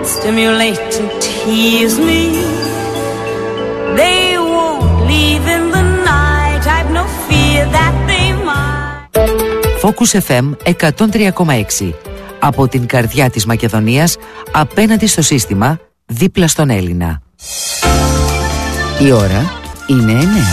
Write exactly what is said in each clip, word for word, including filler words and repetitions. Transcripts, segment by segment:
stimulate and tease me. They won't leave in the night. I've no fear that they might. Focus εφ εμ εκατόν τρία κόμμα έξι. Από την καρδιά της Μακεδονίας, απέναντι στο σύστημα, δίπλα στον Έλληνα. Η ώρα είναι εννέα.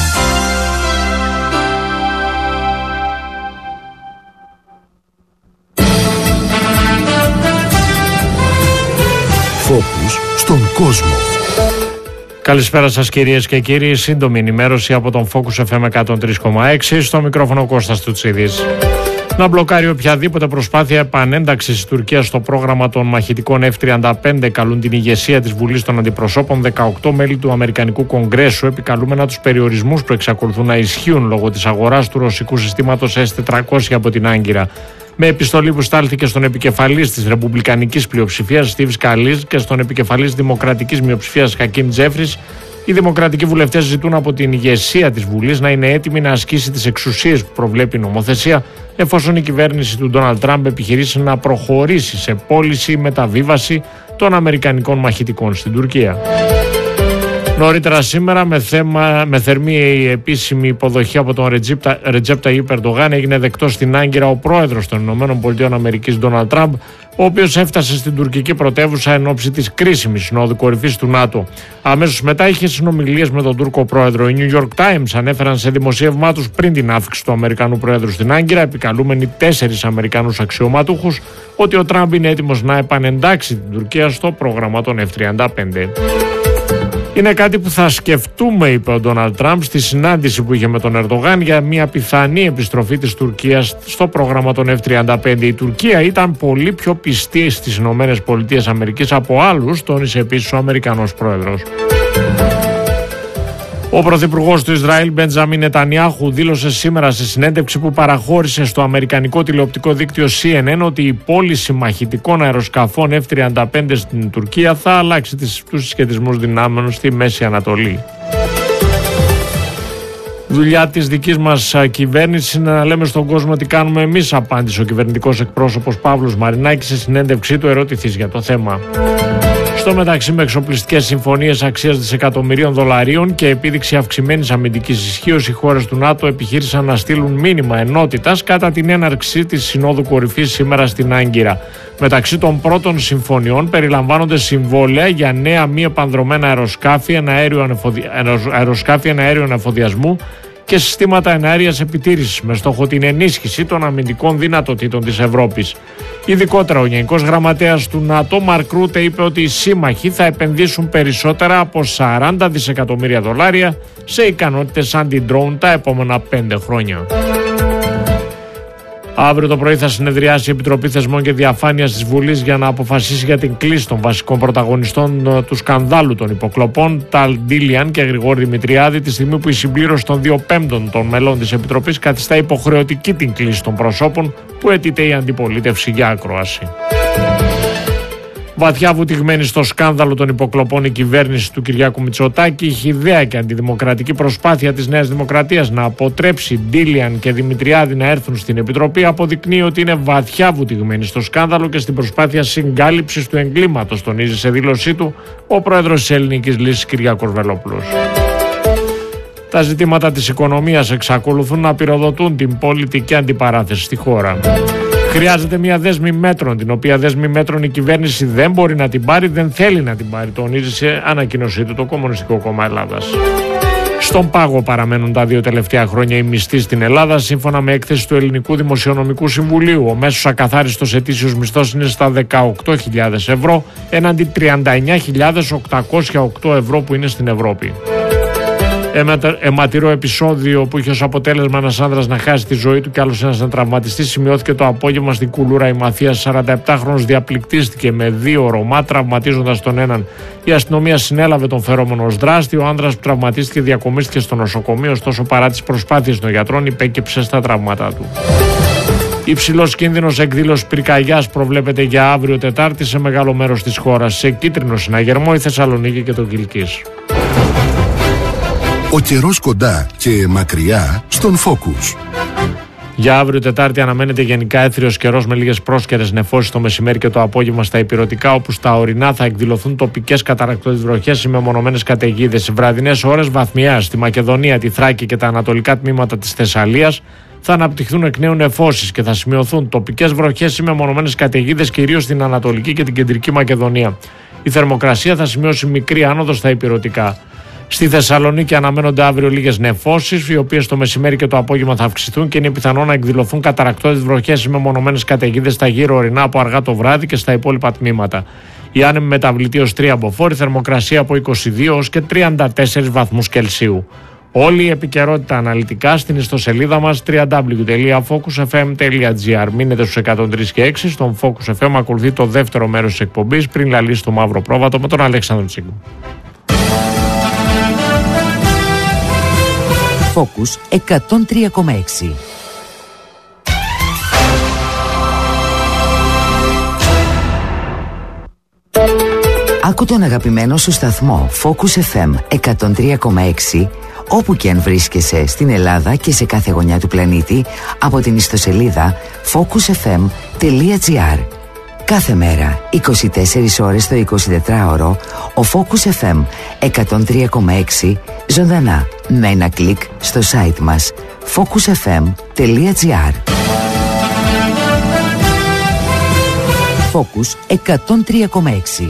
Focus στον κόσμο. Καλησπέρα σας κυρίες και κύριοι. Σύντομη ενημέρωση από τον Focus εφ εμ εκατόν τρία κόμμα έξι. Στο μικρόφωνο Κώστας Τουτσίδης. Να μπλοκάρει οποιαδήποτε προσπάθεια επανένταξης της Τουρκίας στο πρόγραμμα των μαχητικών εφ τριάντα πέντε, καλούν την ηγεσία της Βουλής των Αντιπροσώπων. δεκαοκτώ μέλη του Αμερικανικού Κογκρέσου επικαλούμενα τους περιορισμούς που εξακολουθούν να ισχύουν λόγω της αγοράς του ρωσικού συστήματος ες τετρακόσια από την Άγκυρα. Με επιστολή που στάλθηκε στον επικεφαλής της ρεπουμπλικανικής πλειοψηφίας Στίβ Σκαλίζ και στον επικεφαλής δημοκρατικής μειοψηφίας Χακίμ Τζέφρις, οι δημοκρατικοί βουλευτές ζητούν από την ηγεσία της Βουλής να είναι έτοιμη να ασκήσει τις εξουσίες που προβλέπει η νομοθεσία, εφόσον η κυβέρνηση του Ντόναλντ Τραμπ επιχειρήσει να προχωρήσει σε πώληση ή μεταβίβαση των αμερικανικών μαχητικών στην Τουρκία. Νωρίτερα σήμερα, με, θέμα, με θερμή επίσημη υποδοχή από τον Ρετζέπ Ταγιίπ Ερντογάν, έγινε δεκτός στην Άγκυρα ο πρόεδρος των ΗΠΑ Ντόναλντ Τραμπ, ο οποίος έφτασε στην τουρκική πρωτεύουσα εν ώψη της κρίσιμης συνόδου κορυφής του ΝΑΤΟ. Αμέσως μετά είχε συνομιλίες με τον Τούρκο πρόεδρο. Οι New York Times ανέφεραν σε δημοσίευμά τους πριν την άφιξη του Αμερικανού πρόεδρου στην Άγκυρα, επικαλούμενοι τέσσερις Αμερικανούς αξιωματούχους, ότι ο Τραμπ είναι έτοιμος να επανεντάξει την Τουρκία στο πρόγραμμα των εφ τριάντα πέντε. Είναι κάτι που θα σκεφτούμε, είπε ο Ντόναλντ Τραμπ στη συνάντηση που είχε με τον Ερντογάν για μια πιθανή επιστροφή της Τουρκίας στο πρόγραμμα των εφ τριάντα πέντε. Η Τουρκία ήταν πολύ πιο πιστή στις ΗΠΑ από άλλους, τόνισε επίσης ο Αμερικανός πρόεδρος. Ο πρωθυπουργός του Ισραήλ, Μπεντζάμιν Νετανιάχου, δήλωσε σήμερα σε συνέντευξη που παραχώρησε στο αμερικανικό τηλεοπτικό δίκτυο σι εν εν ότι η πώληση μαχητικών αεροσκαφών εφ τριάντα πέντε στην Τουρκία θα αλλάξει τους συσχετισμούς δυνάμεων στη Μέση Ανατολή. Δουλειά της δικής μας κυβέρνησης είναι να λέμε στον κόσμο τι κάνουμε εμείς, απάντησε ο κυβερνητικός εκπρόσωπος Παύλος Μαρινάκης σε συνέντευξή του, ερωτηθής για το θέμα. Στο μεταξύ, με εξοπλιστικές συμφωνίες αξίας δισεκατομμυρίων δολαρίων και επίδειξη αυξημένης αμυντικής ισχύως, οι χώρες του ΝΑΤΟ επιχείρησαν να στείλουν μήνυμα ενότητας κατά την έναρξη της Συνόδου Κορυφής σήμερα στην Άγκυρα. Μεταξύ των πρώτων συμφωνιών περιλαμβάνονται συμβόλαια για νέα μη επανδρωμένα αεροσκάφη εναέριου ανεφοδιασμού και συστήματα εναέριας επιτήρησης με στόχο την ενίσχυση των αμυντικών δυνατοτήτων της Ευρώπης. Ειδικότερα, ο Γενικός Γραμματέας του ΝΑΤΟ, Μαρκ Ρούτε, είπε ότι οι σύμμαχοι θα επενδύσουν περισσότερα από σαράντα δισεκατομμύρια δολάρια σε ικανότητες αντι-drone τα επόμενα πέντε χρόνια. Αύριο το πρωί θα συνεδριάσει η Επιτροπή Θεσμών και Διαφάνειας της Βουλής για να αποφασίσει για την κλίση των βασικών πρωταγωνιστών του σκανδάλου των υποκλοπών, Ταλ Ντίλιαν και Γρηγόρη Δημητριάδη, τη στιγμή που η συμπλήρωση των δύο πέμπτων των μελών της Επιτροπής καθιστά υποχρεωτική την κλίση των προσώπων που αιτείται η αντιπολίτευση για ακρόαση. Βαθιά βουτυγμένη στο σκάνδαλο των υποκλοπών, η κυβέρνηση του Κυριάκου Μητσοτάκη, η χυδαία και αντιδημοκρατική προσπάθεια της Νέας Δημοκρατίας να αποτρέψει Ντίλιαν και Δημητριάδη να έρθουν στην Επιτροπή αποδεικνύει ότι είναι βαθιά βουτυγμένη στο σκάνδαλο και στην προσπάθεια συγκάλυψης του εγκλήματος, τονίζει σε δήλωσή του ο πρόεδρος της Ελληνικής Λύσης Κυριάκος Βελόπουλος. Τα ζητήματα της οικονομίας εξακολουθούν να πυροδοτούν την πολιτική αντιπαράθεση στη χώρα. Χρειάζεται μια δέσμη μέτρων, την οποία δέσμη μέτρων η κυβέρνηση δεν μπορεί να την πάρει, δεν θέλει να την πάρει, τονίζει σε ανακοίνωσή του το Κομμουνιστικό Κόμμα Ελλάδας. Στον πάγο παραμένουν τα δύο τελευταία χρόνια οι μισθοί στην Ελλάδα, σύμφωνα με έκθεση του Ελληνικού Δημοσιονομικού Συμβουλίου. Ο μέσος ακαθάριστος ετήσιος μισθός είναι στα δεκαοκτώ χιλιάδες ευρώ, έναντι τριάντα εννιά χιλιάδες οκτακόσια οκτώ ευρώ που είναι στην Ευρώπη. Αιματηρό επεισόδιο που είχε ως αποτέλεσμα ένας άνδρας να χάσει τη ζωή του και άλλος ένας να τραυματιστεί σημειώθηκε το απόγευμα στην Κουλούρα. Η Μαθίας, σαρανταεπτάχρονος, διαπληκτίστηκε με δύο ρωμά, τραυματίζοντας τον έναν. Η αστυνομία συνέλαβε τον φερόμενο ως δράστη. Ο άνδρας που τραυματίστηκε διακομίστηκε στο νοσοκομείο, ωστόσο παρά τις προσπάθειες των γιατρών υπέκυψε στα τραύματά του. Υψηλός κίνδυνος εκδήλωσης πυρκαγιάς προβλέπεται για αύριο Τετάρτη σε μεγάλο μέρος της χώρας. Σε κίτρινο συναγερμό η Θεσσαλονίκη και το Κιλκής. Ο καιρός κοντά και μακριά στον Focus. Για αύριο Τετάρτη αναμένεται γενικά έθριος καιρός με λίγες πρόσκαιρες νεφώσεις το μεσημέρι και το απόγευμα στα ηπειρωτικά, όπου στα ορεινά θα εκδηλωθούν τοπικές καταρρακτώδεις βροχές ή μεμονωμένες καταιγίδες. Σε βραδινές ώρες βαθμιαία στη Μακεδονία, τη Θράκη και τα ανατολικά τμήματα της Θεσσαλίας θα αναπτυχθούν εκ νέου νεφώσεις και θα σημειωθούν τοπικές βροχές ή μεμονωμένες καταιγίδες κυρίως στην Ανατολική και την Κεντρική Μακεδονία. Η θερμοκρασία θα σημειώσει μικρή άνοδο στα ηπειρωτικά. Στη Θεσσαλονίκη αναμένονται αύριο λίγες νεφώσεις, οι οποίες το μεσημέρι και το απόγευμα θα αυξηθούν και είναι πιθανό να εκδηλωθούν καταρρακτώδεις βροχές ή μεμονωμένες καταιγίδες στα γύρω ορεινά από αργά το βράδυ και στα υπόλοιπα τμήματα. Η άνεμη μεταβλητή ως τρία μποφόρ, θερμοκρασία από είκοσι δύο έως και τριάντα τέσσερις βαθμούς Κελσίου. Όλη η επικαιρότητα αναλυτικά στην ιστοσελίδα μας double-u double-u double-u τελεία focus f m τελεία g r. Μείνετε στους εκατόν τρία και έξι. Στον Focus εφ εμ ακολουθεί το δεύτερο μέρος της εκπομπής πριν λαλήσει το μαύρο πρόβατο με τον Αλέξανδρο Τσίγκο. Focus εκατόν τρία κόμμα έξι. Άκου τον αγαπημένο σου σταθμό Focus εφ εμ εκατόν τρία κόμμα έξι όπου και αν βρίσκεσαι στην Ελλάδα και σε κάθε γωνιά του πλανήτη από την ιστοσελίδα focus f m τελεία g r. Κάθε μέρα, είκοσι τέσσερις ώρες το εικοσιτετράωρο, ο Focus εφ εμ εκατόν τρία κόμμα έξι ζωντανά με ένα κλικ στο site μας focus f m τελεία g r. Focus εκατόν τρία κόμμα έξι.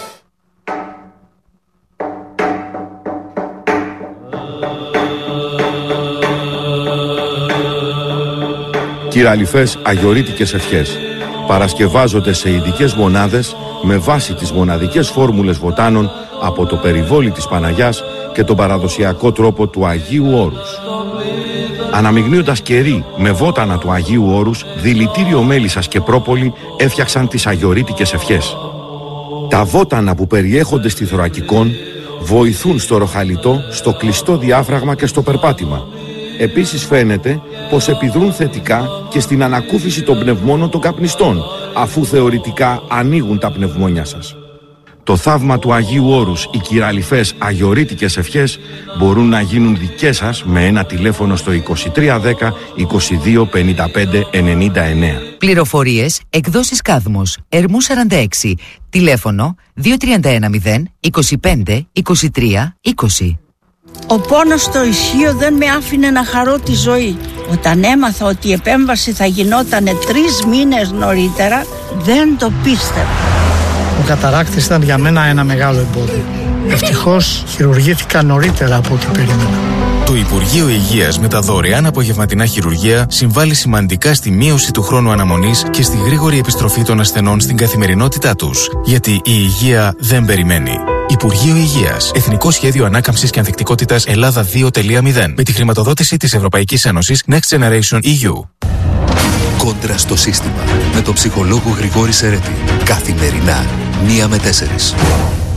Κυραλιφές αγιορείτικες ευχές παρασκευάζονται σε ειδικές μονάδες με βάση τις μοναδικές φόρμουλες βοτάνων από το περιβόλι της Παναγιάς και τον παραδοσιακό τρόπο του Αγίου Όρους. Αναμειγνύοντας κερί με βότανα του Αγίου Όρους, δηλητήριο μέλισσας και πρόπολη έφτιαξαν τις αγιορείτικες ευχές. Τα βότανα που περιέχονται στη θωρακικόν βοηθούν στο ροχαλιτό, στο κλειστό διάφραγμα και στο περπάτημα. Επίσης φαίνεται πως επιδρούν θετικά και στην ανακούφιση των πνευμόνων των καπνιστών, αφού θεωρητικά ανοίγουν τα πνευμόνια σας. Το θαύμα του Αγίου Όρους, οι κυραλιφές αγιορείτικες ευχές μπορούν να γίνουν δικές σας με ένα τηλέφωνο στο είκοσι τρία δέκα είκοσι δύο πενήντα πέντε ενενήντα εννέα. Πληροφορίες, εκδόσεις Κάδμος, Ερμού σαράντα έξι, τηλέφωνο δύο τρία ένα μηδέν είκοσι πέντε είκοσι τρία είκοσι. Ο πόνος στο ισχύο δεν με άφηνε να χαρώ τη ζωή. Όταν έμαθα ότι η επέμβαση θα γινότανε τρεις μήνες νωρίτερα, δεν το πίστευα. Ο καταράκτης ήταν για μένα ένα μεγάλο εμπόδιο. Ευτυχώς χειρουργήθηκα νωρίτερα από ό,τι περίμενα. Το Υπουργείο Υγείας με τα δωρεάν απογευματινά χειρουργεία συμβάλλει σημαντικά στη μείωση του χρόνου αναμονής και στη γρήγορη επιστροφή των ασθενών στην καθημερινότητά τους. Γιατί η υγεία δεν περιμένει. Υπουργείο Υγείας. Εθνικό Σχέδιο Ανάκαμψης και Ανθεκτικότητας Ελλάδα δύο τελεία μηδέν. Με τη χρηματοδότηση της Ευρωπαϊκής Ένωσης Next Generation ι γιου. Κόντρα στο σύστημα. Με τον ψυχολόγο Γρηγόρη Σερέτη. Καθημερινά. Μία με τέσσερις.